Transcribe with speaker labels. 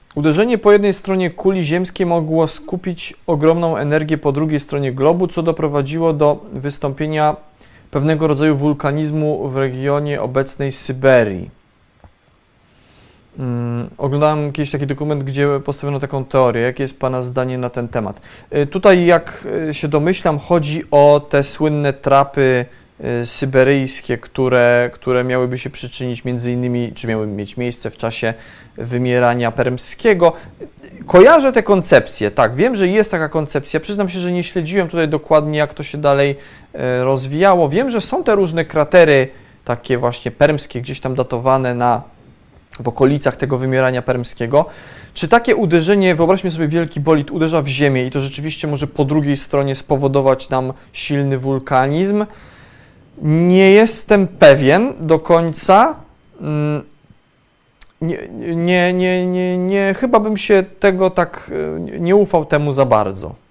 Speaker 1: Uderzenie po jednej stronie kuli ziemskiej mogło skupić ogromną energię po drugiej stronie globu, co doprowadziło do wystąpienia pewnego rodzaju wulkanizmu w regionie obecnej Syberii. Oglądałem kiedyś taki dokument, gdzie postawiono taką teorię. Jakie jest Pana zdanie na ten temat? Tutaj, jak się domyślam, chodzi o te słynne trapy syberyjskie, które miałyby się przyczynić między innymi, czy miały mieć miejsce w czasie wymierania permskiego. Kojarzę te koncepcje, tak, wiem, że jest taka koncepcja. Przyznam się, że nie śledziłem tutaj dokładnie, jak to się dalej rozwijało. Wiem, że są te różne kratery, takie właśnie permskie, gdzieś tam datowane w okolicach tego wymierania permskiego. Czy takie uderzenie, wyobraźmy sobie, wielki bolid uderza w ziemię i to rzeczywiście może po drugiej stronie spowodować nam silny wulkanizm? Nie jestem pewien do końca. Chyba bym się tego tak nie ufał temu za bardzo.